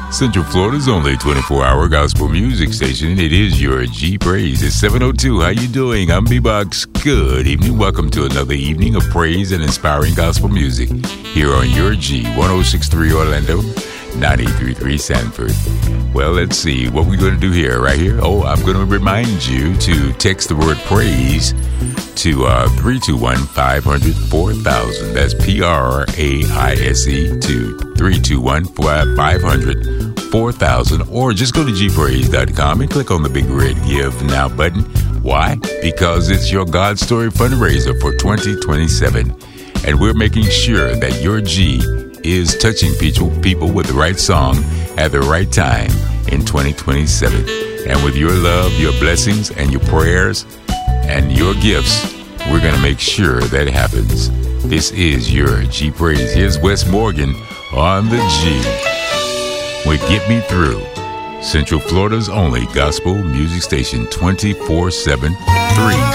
Central Florida's only 24-hour gospel music station. It is your G Praise. It's 7:02. How you doing? I'm B-Box. Good evening. Welcome to another evening of praise and inspiring gospel music here on your G, 106.3 Orlando, 93.3 Sanford. Well, let's see what we're going to do here, right here. Oh, I'm going to remind you to text the word praise to 321-500-4000. That's PRAISE to 321-500-4000. Or just go to gpraise.com and click on the big red Give Now button. Why? Because it's your God Story fundraiser for 2027. And we're making sure that your G is touching people with the right song at the right time in 2027. And with your love, your blessings, and your prayers, and your gifts, we're going to make sure that happens. This is your G Praise. Here's Wes Morgan on the G with Get Me Through. Central Florida's only gospel music station, 24/7, 3